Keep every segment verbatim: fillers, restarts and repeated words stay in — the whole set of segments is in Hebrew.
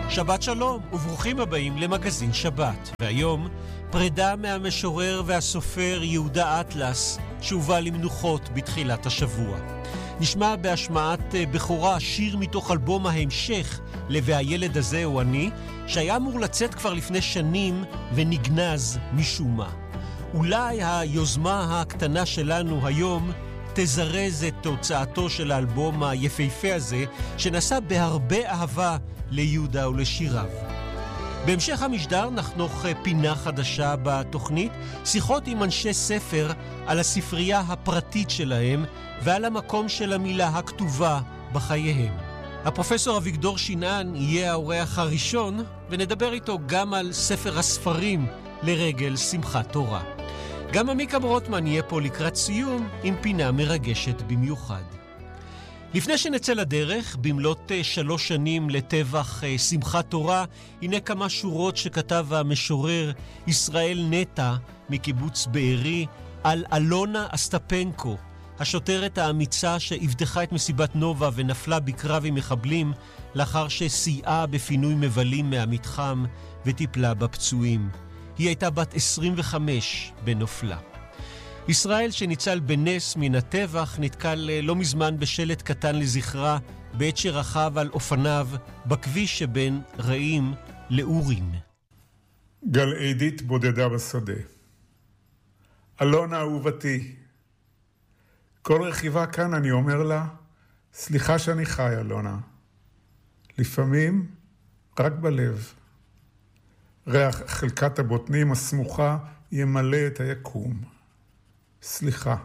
שבת שלום וברוכים הבאים למגזין שבת. והיום פרידה מהמשורר והסופר יהודה אטלס שהובא למנוחות בתחילת השבוע. נשמע בהשמעת בחורה שיר מתוך אלבום ההמשך ל"והילד הזה הוא אני", שהיה אמור לצאת כבר לפני שנים ונגנז משום מה. אולי היוזמה הקטנה שלנו היום תזרז את תוצאתו של האלבום היפהפה הזה, שנשא בהרבה אהבה ליהודה ולשיריו. בהמשך המשדר נחנוך פינה חדשה בתוכנית, שיחות עם אנשי ספר על הספרייה הפרטית שלהם ועל המקום של המילה הכתובה בחייהם. הפרופסור אביגדור שינן יהיה האורח הראשון, ונדבר איתו גם על ספר הספרים לרגל שמחת תורה. גם עמיקה ברוטמן יהיה פה לקראת סיום עם פינה מרגשת במיוחד. לפני שנצא לדרך, במלאת שלוש שנים לטבח שמחת תורה, הנה כמה שורות שכתב המשורר ישראל נטע מקיבוץ בארי על אלונה אסטפנקו, השוטרת האמיצה שהבטחה את מסיבת נובה ונפלה בקרב עם מחבלים לאחר שסייעה בפינוי מבלים מהמתחם וטיפלה בפצועים. היא הייתה בת עשרים וחמש בנופלה. ישראל שניצל בנס מן הטבח נתקל לא מזמן בשלט קטן לזכרה בעת שרכב על אופניו בכביש שבין רעים לאורים. גלעדית בודדה בשדה. אלונה אהובתי, כל רכיבה כאן אני אומר לה, סליחה שאני חי אלונה. לפעמים רק בלב. ריח חלקת הבוטנים הסמוכה ימלא את היקום. סליחה.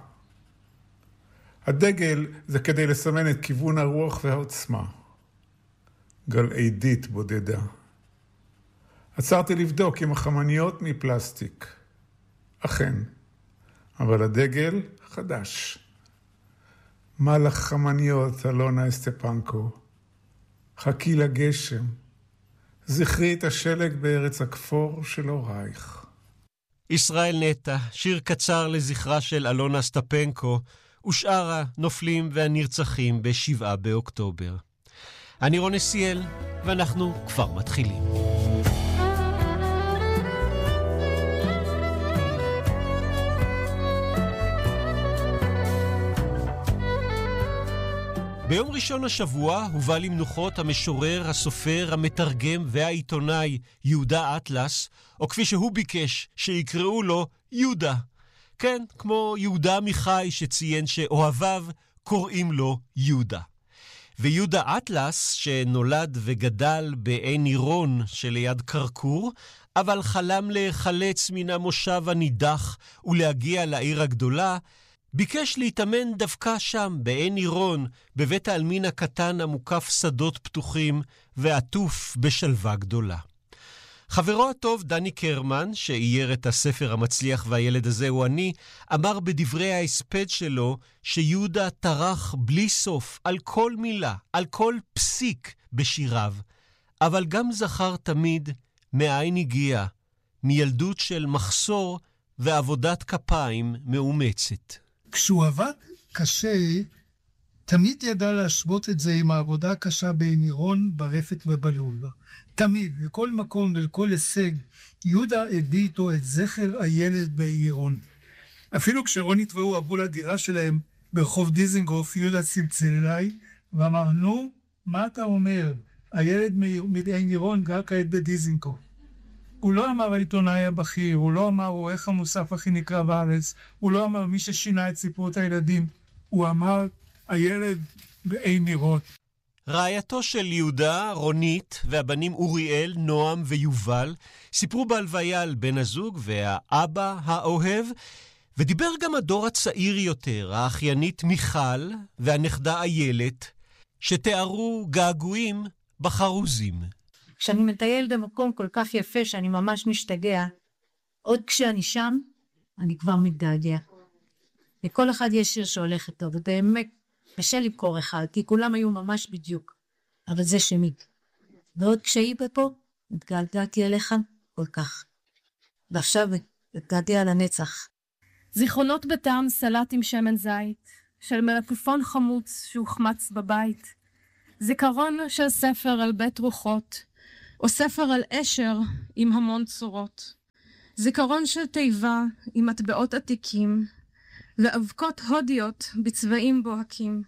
הדגל זה כדי לסמן את כיוון הרוח והעוצמה. גלעדית בודדה. עצרתי לבדוק אם החמניות מפלסטיק. אכן. אבל הדגל חדש. מה לחמניות, אלונה אסטפנקו? חכי לגשם. זכרי את השלג בארץ הכפור של הורייך. ישראל נטע, שיר קצר לזכרה של אלונה אסטפנקו ושאר הנופלים והנרצחים בשבעה באוקטובר. אני רון נסיאל, ואנחנו כבר מתחילים. ביום ראשון השבוע הובא למנוחות המשורר, הסופר, המתרגם והעיתונאי יהודה אטלס, או כפי שהוא ביקש שיקראו לו יהודה. כן, כמו יהודה עמיחי שציין שאוהביו קוראים לו יהודה. ויהודה אטלס, שנולד וגדל בעין עירון שליד קרקור, אבל חלם להיחלץ מן המושב הנידח ולהגיע לעיר הגדולה, ביקש להתאמן דווקא שם, בעין עירון, בבית העלמין הקטן המוקף שדות פתוחים ועטוף בשלווה גדולה. חברו הטוב דני קרמן, שאייר את הספר המצליח והילד הזה הוא אני, אמר בדברי ההספד שלו שיהודה טרח בלי סוף על כל מילה, על כל פסיק בשיריו, אבל גם זכר תמיד מאין הגיע, מילדות של מחסור ועבודת כפיים מאומצת. כשהוא עבד קשה, תמיד ידע להשוות את זה עם העבודה הקשה בעין עירון, ברפת ובלולה. תמיד, לכל מקום ולכל הישג, יהודה הביא איתו את זכר הילד בעין עירון. אפילו כשרונית והוא עברו לדירה שלהם ברחוב דיזנגוף, יהודה צלצל אליי ואמר, נו, מה אתה אומר? הילד מעין עירון גר כעת בדיזנגוף. הוא לא אמר העיתונאי הבכיר, הוא לא אמר הוא איך המוסף הכי נקרא בארץ, הוא לא אמר מי ששינה את סיפורת הילדים, הוא אמר הילד בעין עירון. רעייתו של יהודה, רונית, והבנים אוריאל, נועם ויובל, סיפרו בהלוויה על בן הזוג והאבא האוהב, ודיבר גם הדור הצעיר יותר, האחיינית מיכל והנכדה איילת, שתיארו געגועים בחרוזים. כשאני מטייל במקום כל כך יפה שאני ממש משתגע, עוד כשאני שם, אני כבר מתגעגע. לכל אחד יש שיר שהולך איתו, ובאמת קשה לקרוא אחד, כי כולם היו ממש בדיוק, אבל זה שמי. ועוד כשהיא פה, התגעגעתי אליך כל כך. ועכשיו התגעגע לנצח. זיכרונות בטעם סלט עם שמן זית, של מלפפון חמוץ שהוחמץ בבית. זיכרון של ספר על בית רוחות, או ספר על אשר עם המון צורות. זיכרון של תיבה עם מטבעות עתיקים, ואבקות הודיות בצבעים בוהקים.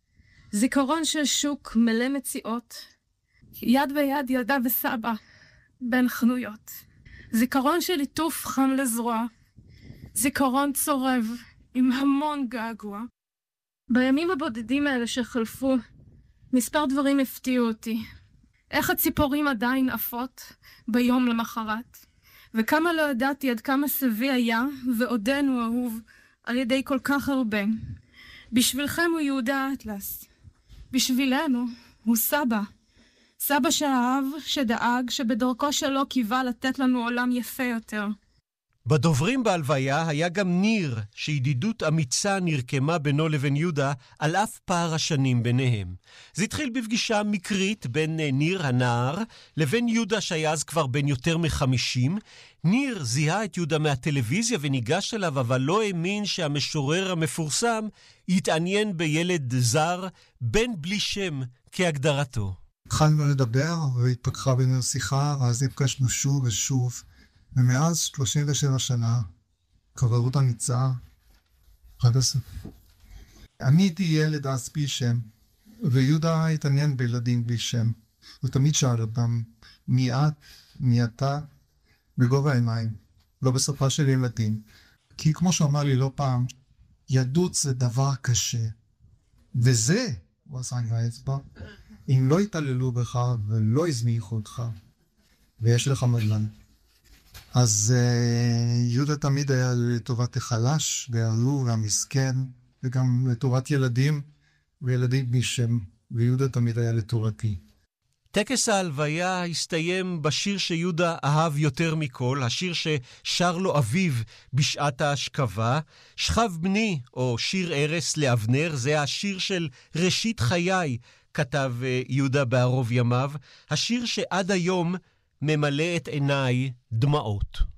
זיכרון של שוק מלא מציאות, יד ביד ילדה וסבא, בין חנויות. זיכרון של ליטוף חם לזרוע, זיכרון צורב עם המון געגוע. בימים הבודדים האלה שחלפו, מספר דברים הפתיעו אותי. איך הציפורים עדיין עפות ביום למחרת, וכמה לא ידעתי עד כמה סבי היה ועודנו אהוב על ידי כל כך הרבה. בשבילכם הוא יהודה אטלס, בשבילנו הוא סבא. סבא שאהב, שדאג, שבדרכו שלו קיווה לתת לנו עולם יפה יותר. בדוברים בהלוויה היה גם ניר, שידידות אמיצה נרקמה בינו לבין יהודה על אף פער השנים ביניהם. זה התחיל בפגישה מקרית בין ניר הנער לבין יהודה שהיה אז כבר בן יותר מחמישים. ניר זיהה את יהודה מהטלוויזיה וניגש אליו, אבל לא האמין שהמשורר המפורסם יתעניין בילד זר, בן בלי שם כהגדרתו. התחלנו לדבר והתפתחה בינינו שיחה, אז נפגשנו שוב ושוב. ומאז שלושים ושבע שנה, חברות אמיצה, עד הסוף. אני הייתי ילד אז בלי שם, ויהודה התעניין בילדים בלי שם. הוא תמיד שאל אותם, מי את, מי אתה, בגובה העיניים, לא בשפה של ילדים. כי כמו שאמר לי לא פעם, יהדות זה דבר קשה. וזה, הוא עשה עם האצבע, אם לא יתעללו בך ולא יזניחו אותך, ויש לך מדלן. אז uh, יהודה תמיד היה לטובת החלש והעלוב והמסכן, וגם לטובת ילדים וילדים בשם, ויהודה תמיד היה לטובתי. טקס ההלוויה הסתיים בשיר שיהודה אהב יותר מכל, השיר ששר לו אביו בשעת ההשכבה. שכב בני, או שיר ערש לאבנר, זה השיר של ראשית חיי, כתב יהודה בערוב ימיו, השיר שעד היום ממלא את עיניי דמעות.